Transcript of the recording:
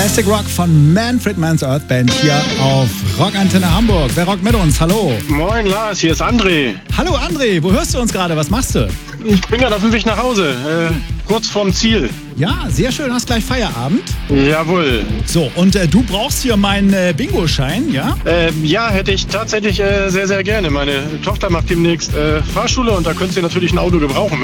Classic Rock von Manfred Mann's Earth Band hier auf Rockantenne Hamburg. Wer rockt mit uns? Hallo. Moin Lars, hier ist André. Hallo André, wo hörst du uns gerade? Was machst du? Ich bin gerade auf dem Weg nach Hause, kurz vorm Ziel. Ja, sehr schön. Hast gleich Feierabend? Jawohl. So, und du brauchst hier meinen Bingo-Schein, ja? Ja, hätte ich tatsächlich sehr, sehr gerne. Meine Tochter macht demnächst Fahrschule und da könnt ihr natürlich ein Auto gebrauchen.